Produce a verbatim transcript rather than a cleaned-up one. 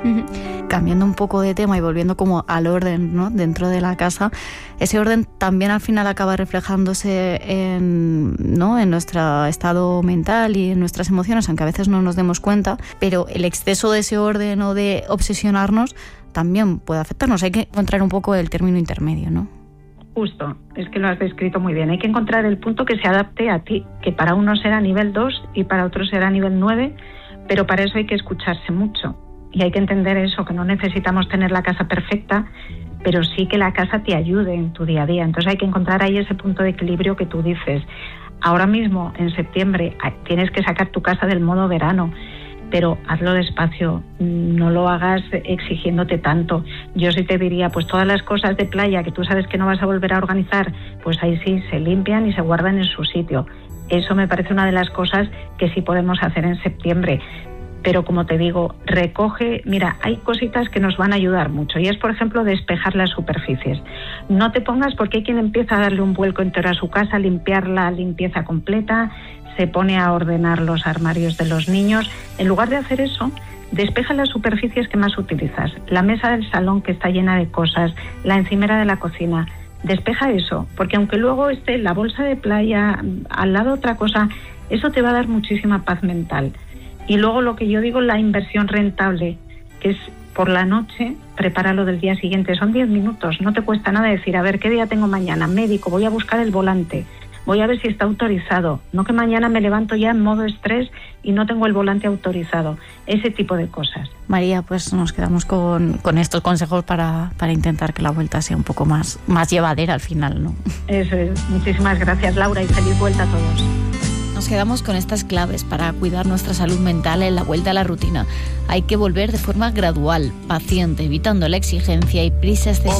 Uh-huh. Cambiando un poco de tema y volviendo como al orden, ¿no?, dentro de la casa, ese orden también al final acaba reflejándose en, ¿no?, en nuestro estado mental y en nuestras emociones, aunque a veces no nos demos cuenta, pero el exceso de ese orden o de obsesionarnos también puede afectarnos. Hay que encontrar un poco el término intermedio, ¿no? Justo, es que lo has descrito muy bien. Hay que encontrar el punto que se adapte a ti, que para uno será nivel dos y para otros será nivel nueve, pero para eso hay que escucharse mucho. Y hay que entender eso, que no necesitamos tener la casa perfecta, pero sí que la casa te ayude en tu día a día. Entonces hay que encontrar ahí ese punto de equilibrio que tú dices. Ahora mismo, en septiembre, tienes que sacar tu casa del modo verano, pero hazlo despacio, no lo hagas exigiéndote tanto. Yo sí te diría, pues todas las cosas de playa que tú sabes que no vas a volver a organizar, pues ahí sí se limpian y se guardan en su sitio. Eso me parece una de las cosas que sí podemos hacer en septiembre. Pero como te digo, recoge, mira, hay cositas que nos van a ayudar mucho y es, por ejemplo, despejar las superficies. No te pongas, porque hay quien empieza a darle un vuelco entero a su casa, limpiar la limpieza completa, se pone a ordenar los armarios de los niños. En lugar de hacer eso, despeja las superficies que más utilizas. La mesa del salón, que está llena de cosas, la encimera de la cocina. Despeja eso, porque aunque luego esté la bolsa de playa, al lado otra cosa, eso te va a dar muchísima paz mental. Y luego lo que yo digo, la inversión rentable, que es por la noche, prepáralo del día siguiente. Son diez minutos, no te cuesta nada decir, a ver, ¿qué día tengo mañana? Médico, voy a buscar el volante, voy a ver si está autorizado. No que mañana me levanto ya en modo estrés y no tengo el volante autorizado. Ese tipo de cosas. María, pues nos quedamos con, con estos consejos para, para intentar que la vuelta sea un poco más, más llevadera al final, ¿no? Eso es. Muchísimas gracias, Laura, y feliz vuelta a todos. Nos quedamos con estas claves para cuidar nuestra salud mental en la vuelta a la rutina. Hay que volver de forma gradual, paciente, evitando la exigencia y prisa excesiva.